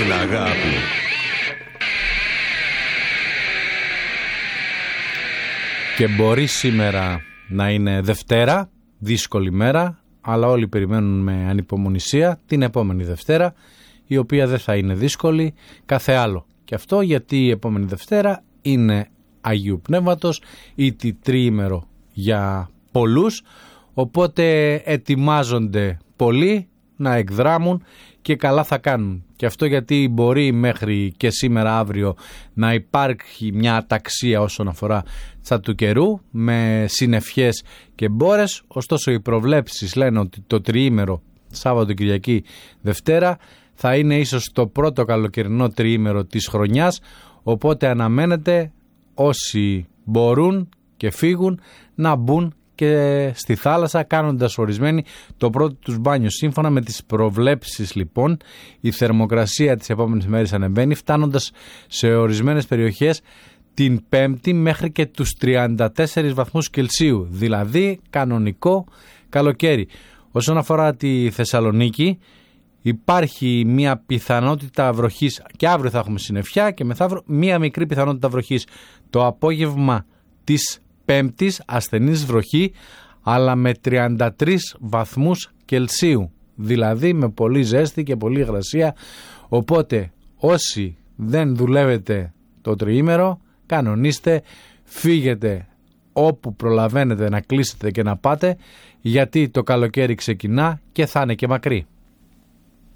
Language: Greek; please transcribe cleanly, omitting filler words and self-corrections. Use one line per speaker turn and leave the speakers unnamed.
την αγάπη.
Και μπορεί σήμερα να είναι Δευτέρα, δύσκολη μέρα, αλλά όλοι περιμένουν με ανυπομονησία την επόμενη Δευτέρα, η οποία δεν θα είναι δύσκολη κάθε άλλο. Και αυτό γιατί η επόμενη Δευτέρα είναι Αγίου Πνεύματος, ή τριήμερο για πολλούς, οπότε ετοιμάζονται πολλοί να εκδράμουν και καλά θα κάνουν. Και αυτό γιατί μπορεί μέχρι και σήμερα αύριο να υπάρχει μια αταξία όσον αφορά στα του καιρού με συννεφιές και μπόρες, ωστόσο οι προβλέψεις λένε ότι το τριήμερο Σάββατο, Κυριακή, Δευτέρα θα είναι ίσως το πρώτο καλοκαιρινό τριήμερο της χρονιάς, οπότε αναμένεται όσοι μπορούν και φύγουν να μπουν και στη θάλασσα, κάνοντας ορισμένοι το πρώτο τους μπάνιο. Σύμφωνα με τις προβλέψεις λοιπόν, η θερμοκρασία τις επόμενες μέρες ανεβαίνει, φτάνοντας σε ορισμένες περιοχές την Πέμπτη μέχρι και τους 34 βαθμούς Κελσίου, δηλαδή κανονικό καλοκαίρι. Όσον αφορά τη Θεσσαλονίκη, υπάρχει μια πιθανότητα βροχής, και αύριο θα έχουμε συννεφιά και μεθαύριο μια μικρή πιθανότητα βροχής. Το απόγευμα της Πέμπτης ασθενής βροχή, αλλά με 33 βαθμούς Κελσίου, δηλαδή με πολύ ζέστη και πολύ υγρασία. Οπότε όσοι δεν δουλεύετε το τριήμερο, κανονίστε, φύγετε όπου προλαβαίνετε να κλείσετε και να πάτε, γιατί το καλοκαίρι ξεκινά και θα είναι και μακρύ.